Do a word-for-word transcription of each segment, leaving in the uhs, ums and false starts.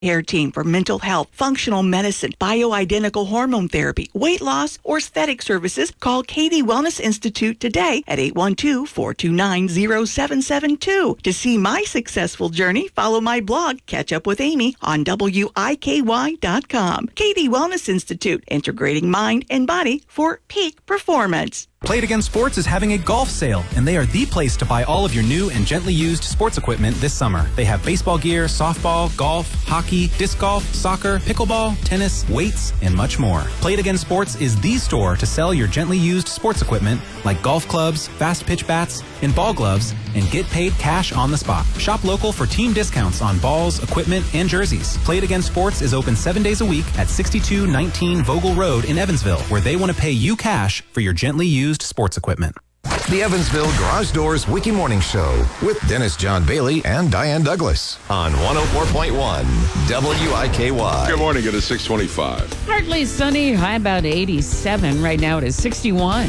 Care team for mental health, functional medicine, bioidentical hormone therapy, weight loss, or aesthetic services. Call Katie Wellness Institute today at eight one two, four two nine, zero seven seven two. To see my successful journey, follow my blog, Catch Up with Amy, on W I K Y dot com. Katie Wellness Institute, integrating mind and body for peak performance. Play It Again Sports is having a golf sale, and they are the place to buy all of your new and gently used sports equipment this summer. They have baseball gear, softball, golf, hockey, disc golf, soccer, pickleball, tennis, weights, and much more. Play It Again Sports is the store to sell your gently used sports equipment like golf clubs, fast pitch bats, and ball gloves, and get paid cash on the spot. Shop local for team discounts on balls, equipment, and jerseys. Play It Again Sports is open seven days a week at sixty-two nineteen Vogel Road in Evansville, where they want to pay you cash for your gently used sports equipment. The Evansville Garage Doors Wiki Morning Show with Dennis John Bailey and Diane Douglas on one oh four point one W I K Y. Good morning. It is six twenty-five. Partly sunny, high about eighty-seven. Right now it is sixty-one.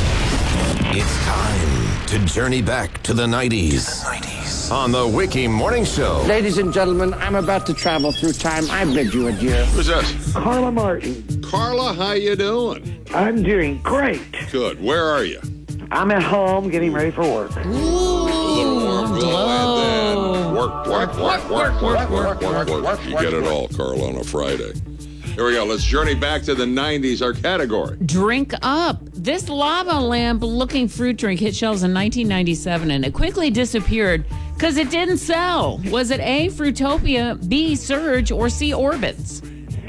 It's time to journey back to the nineties. The nineties. On the Wiki Morning Show. Ladies and gentlemen, I'm about to travel through time. I bid you adieu. Who's this? Carla Martin. Carla, how you doing? I'm doing great. Good. Where are you? I'm at home getting ready for work. A little warm glow, and then work, work, work, work, work, work, work, work, work. You get it all, Carla, on a Friday. Here we go. Let's journey back to the nineties, our category. Drink up. This lava lamp-looking fruit drink hit shelves in nineteen ninety-seven, and it quickly disappeared because it didn't sell. Was it A, Fruitopia, B, Surge, or C, Orbits?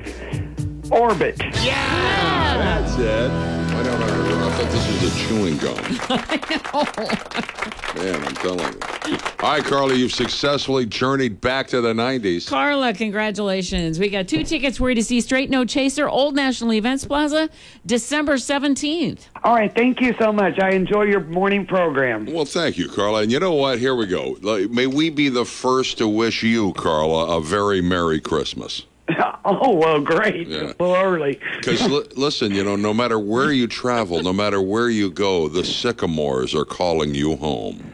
Orbit. Yeah! That's it. I don't know. I thought this was a chewing gum. I know. Man, I'm telling you. All right, Carla, you've successfully journeyed back to the nineties. Carla, congratulations. We got two tickets for you to see Straight No Chaser, Old National Events Plaza, December seventeenth. All right, thank you so much. I enjoy your morning program. Well, thank you, Carla. And you know what? Here we go. Like, may we be the first to wish you, Carla, a very Merry Christmas. Oh, well, great. Yeah. A little early. Because, li- listen, you know, no matter where you travel, no matter where you go, the sycamores are calling you home.